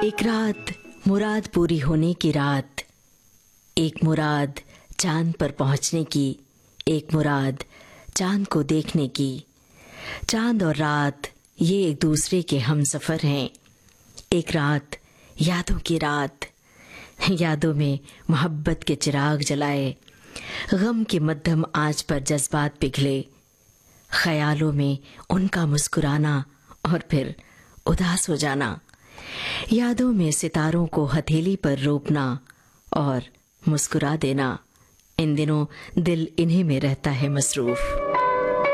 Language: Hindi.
एक रात मुराद पूरी होने की रात, एक मुराद चांद पर पहुंचने की, एक मुराद चांद को देखने की। चांद और रात ये एक दूसरे के हम सफ़र हैं। एक रात यादों की रात, यादों में मोहब्बत के चिराग जलाए, गम की मध्यम आंच पर जज्बात पिघले, ख्यालों में उनका मुस्कुराना और फिर उदास हो जाना, यादों में सितारों को हथेली पर रोपना और मुस्कुरा देना। इन दिनों दिल इन्हीं में रहता है मसरूफ।